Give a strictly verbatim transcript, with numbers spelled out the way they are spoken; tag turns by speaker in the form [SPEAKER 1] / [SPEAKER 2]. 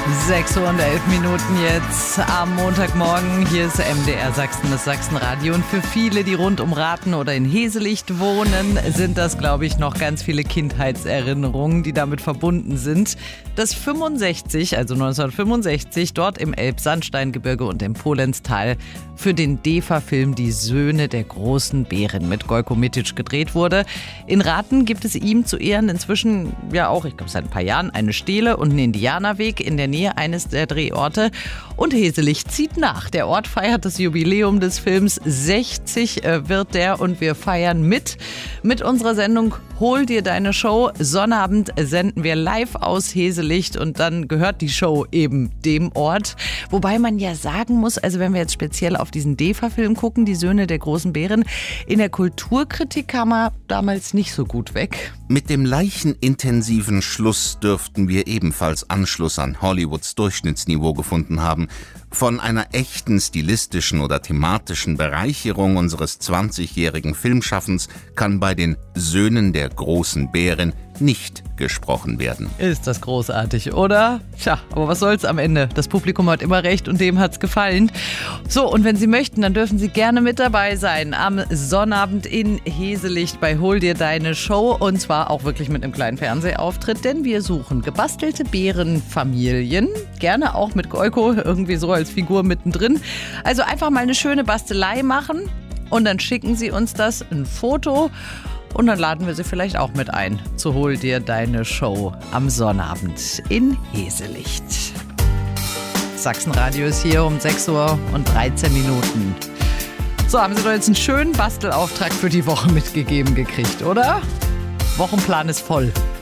[SPEAKER 1] sechs Uhr und elf Minuten jetzt am Montagmorgen. Hier ist M D R Sachsen, das Sachsenradio. Und für viele, die rund um Rathen oder in Heselicht wohnen, sind das, glaube ich, noch ganz viele Kindheitserinnerungen, die damit verbunden sind. Dass fünfundsechzig, also neunzehnhundertfünfundsechzig, dort im Elbsandsteingebirge und im Polenztal für den D E F A-Film Die Söhne der großen Bären mit Gojko Mitic gedreht wurde. In Rathen gibt es ihm zu Ehren inzwischen ja auch, ich glaube seit ein paar Jahren, eine Stele und einen Indianerweg in der Nähe eines der Drehorte. Und Heselicht zieht nach. Der Ort feiert das Jubiläum des Films. sechzig wird der und wir feiern mit. Mit unserer Sendung Hol dir deine Show. Sonnabend senden wir live aus Heselicht und dann gehört die Show eben dem Ort. Wobei man ja sagen muss, also wenn wir jetzt speziell auf diesen D E F A-Film gucken, Die Söhne der großen Bären, in der Kulturkritik kam er damals nicht so gut weg.
[SPEAKER 2] Mit dem leichenintensiven Schluss dürften wir ebenfalls Anschluss an Hollywoods Durchschnittsniveau gefunden haben. Von einer echten stilistischen oder thematischen Bereicherung unseres zwanzigjährigen Filmschaffens kann bei den Söhnen der großen Bären nicht gesprochen werden.
[SPEAKER 1] Ist das großartig, oder? Tja, aber was soll's am Ende? Das Publikum hat immer recht und dem hat's gefallen. So, und wenn Sie möchten, dann dürfen Sie gerne mit dabei sein am Sonnabend in Heselicht bei Hol dir deine Show. Und zwar auch wirklich mit einem kleinen Fernsehauftritt, denn wir suchen gebastelte Bärenfamilien. Gerne auch mit Gojko, irgendwie so als Figur mittendrin. Also einfach mal eine schöne Bastelei machen und dann schicken Sie uns das, ein Foto. Und dann laden wir Sie vielleicht auch mit ein zu Hol dir deine Show am Sonnabend in Heselicht. Sachsenradio ist hier um sechs Uhr und dreizehn Minuten. So, haben Sie doch jetzt einen schönen Bastelauftrag für die Woche mitgegeben gekriegt, oder? Wochenplan ist voll.